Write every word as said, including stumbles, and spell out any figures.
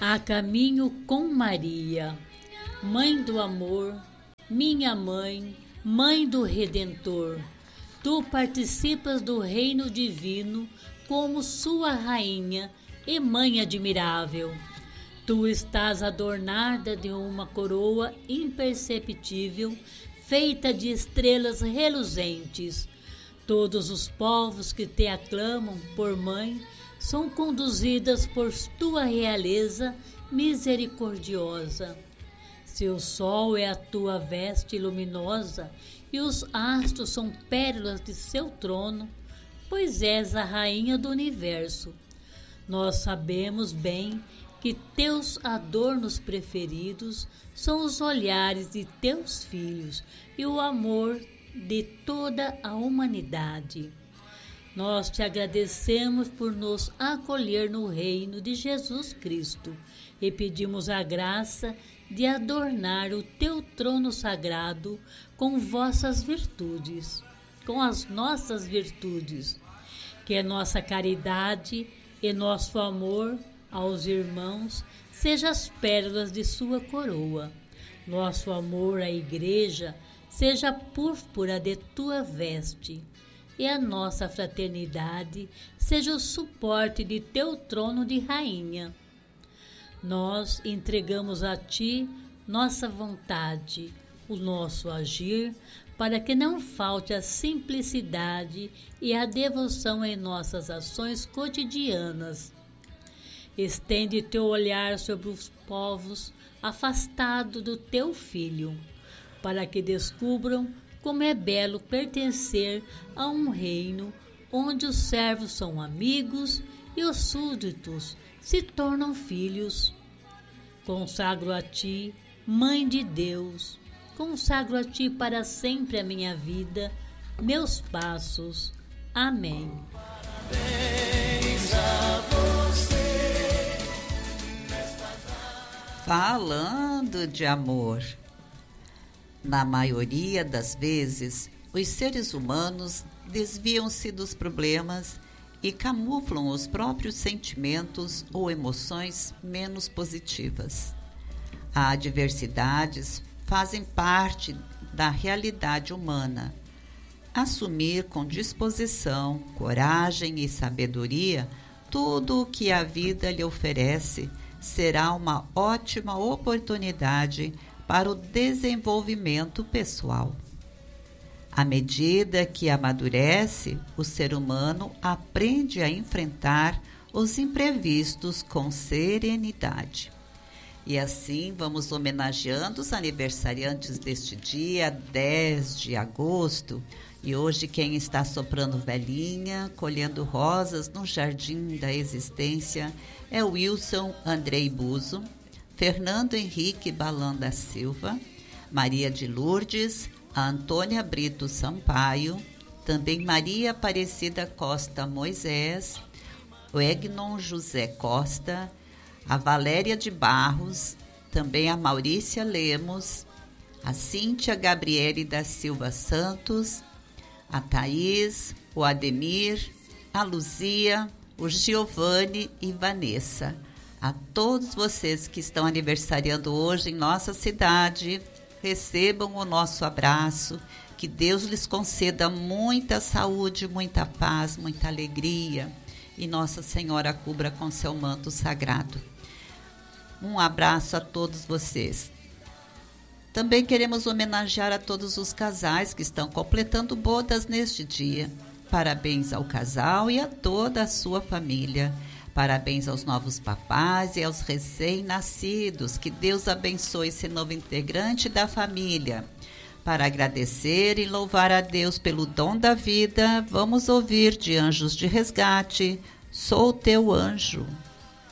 A caminho com Maria, Mãe do amor, minha mãe, Mãe do Redentor. Tu participas do reino divino como sua rainha e mãe admirável. Tu estás adornada de uma coroa imperceptível, feita de estrelas reluzentes. Todos os povos que te aclamam por mãe são conduzidas por tua realeza misericordiosa. Seu sol é a tua veste luminosa e os astros são pérolas de seu trono, pois és a rainha do universo. Nós sabemos bem que teus adornos preferidos são os olhares de teus filhos e o amor de toda a humanidade. Nós te agradecemos por nos acolher no reino de Jesus Cristo e pedimos a graça de adornar o teu trono sagrado com vossas virtudes, com as nossas virtudes, que a nossa caridade e nosso amor aos irmãos sejam as pérolas de sua coroa. Nosso amor à igreja seja a púrpura de tua veste, e a nossa fraternidade seja o suporte de teu trono de rainha. Nós entregamos a ti nossa vontade, o nosso agir, para que não falte a simplicidade e a devoção em nossas ações cotidianas. Estende teu olhar sobre os povos afastados do teu Filho, para que descubram como é belo pertencer a um reino onde os servos são amigos e os súditos se tornam filhos. Consagro a ti, Mãe de Deus, consagro a ti para sempre a minha vida, meus passos. Amém. Parabéns a você. Falando de amor. Na maioria das vezes, os seres humanos desviam-se dos problemas e camuflam os próprios sentimentos ou emoções menos positivas. As adversidades fazem parte da realidade humana. Assumir com disposição, coragem e sabedoria tudo o que a vida lhe oferece será uma ótima oportunidade para o desenvolvimento pessoal. À medida que amadurece, o ser humano aprende a enfrentar os imprevistos com serenidade. E assim vamos homenageando os aniversariantes deste dia, dez de agosto. E hoje quem está soprando velhinha, colhendo rosas no jardim da existência é Wilson Andrei Buzo, Fernando Henrique Balan da Silva, Maria de Lourdes, a Antônia Brito Sampaio, também Maria Aparecida Costa Moisés, o Egnon José Costa, a Valéria de Barros, também a Maurícia Lemos, a Cíntia Gabriele da Silva Santos, a Thaís, o Ademir, a Luzia, o Giovanni e Vanessa. A todos vocês que estão aniversariando hoje em nossa cidade, recebam o nosso abraço, que Deus lhes conceda muita saúde, muita paz, muita alegria, e Nossa Senhora cubra com seu manto sagrado. Um abraço a todos vocês. Também queremos homenagear a todos os casais que estão completando bodas neste dia. Parabéns ao casal e a toda a sua família. Parabéns aos novos papás e aos recém-nascidos. Que Deus abençoe esse novo integrante da família. Para agradecer e louvar a Deus pelo dom da vida, vamos ouvir de Anjos de Resgate, Sou Teu Anjo.